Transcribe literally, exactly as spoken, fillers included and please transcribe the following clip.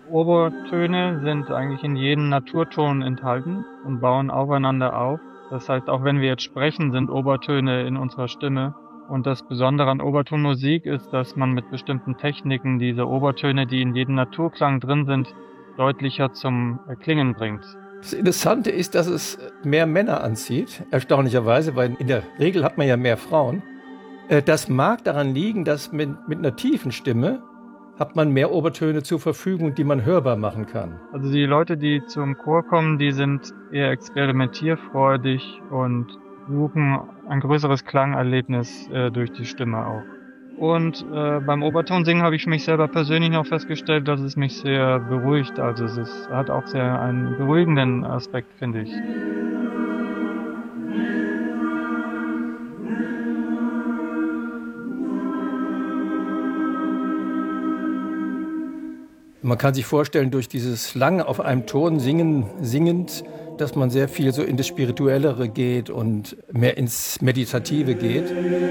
Obertöne sind eigentlich in jedem Naturton enthalten und bauen aufeinander auf. Das heißt, auch wenn wir jetzt sprechen, sind Obertöne in unserer Stimme. Und das Besondere an Obertonmusik ist, dass man mit bestimmten Techniken diese Obertöne, die in jedem Naturklang drin sind, deutlicher zum Erklingen bringt. Das Interessante ist, dass es mehr Männer anzieht, erstaunlicherweise, weil in der Regel hat man ja mehr Frauen. Das mag daran liegen, dass mit, mit einer tiefen Stimme hat man mehr Obertöne zur Verfügung, die man hörbar machen kann. Also die Leute, die zum Chor kommen, die sind eher experimentierfreudig und suchen ein größeres Klangerlebnis äh, durch die Stimme auch. Und äh, beim Obertonsingen habe ich für mich selber persönlich noch festgestellt, dass es mich sehr beruhigt. Also es ist, hat auch sehr einen beruhigenden Aspekt, finde ich. Man kann sich vorstellen, durch dieses lange auf einem Ton singen, singend, dass man sehr viel so in das Spirituellere geht und mehr ins Meditative geht.